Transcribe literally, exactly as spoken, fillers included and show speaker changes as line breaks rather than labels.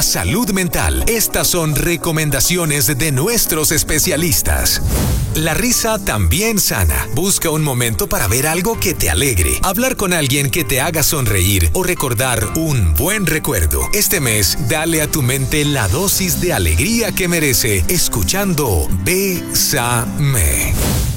Salud mental. Estas son recomendaciones de nuestros especialistas. La risa también sana. Busca un momento para ver algo que te alegre, hablar con alguien que te haga sonreír o recordar un buen recuerdo. Este mes, dale a tu mente la dosis de alegría que merece escuchando Bésame.